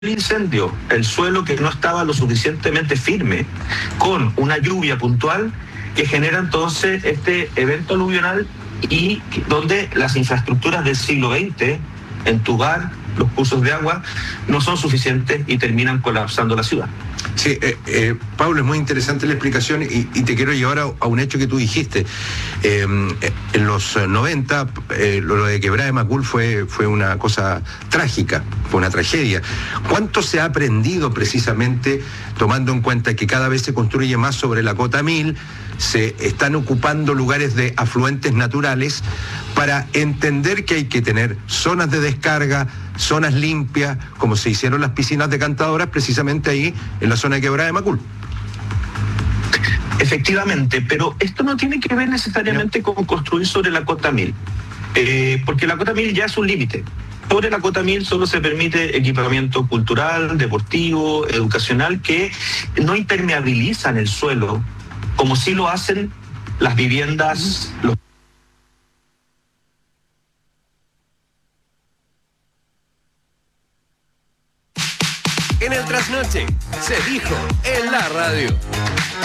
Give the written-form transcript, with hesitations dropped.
incendio, el suelo que no estaba lo suficientemente firme, con una lluvia puntual que genera entonces este evento aluvional y donde las infraestructuras del siglo XX, entubar los cursos de agua, no son suficientes y terminan colapsando la ciudad. Sí, Pablo, es muy interesante la explicación y te quiero llevar a un hecho que tú dijiste. En los 90, lo de Quebrada de Macul fue una cosa trágica, fue una tragedia. ¿Cuánto se ha aprendido precisamente tomando en cuenta que cada vez se construye más sobre la cota 1000, se están ocupando lugares de afluentes naturales para entender que hay que tener zonas de descarga, zonas limpias, como se hicieron las piscinas decantadoras precisamente ahí en la zona de Quebrada de Macul? Efectivamente, pero esto no tiene que ver necesariamente con construir sobre la cota 1000, porque la cota 1000 ya es un límite. Sobre la cota 1000 solo se permite equipamiento cultural, deportivo, educacional, que no impermeabilizan el suelo, como sí lo hacen las viviendas, los... En el trasnoche se dijo en la radio.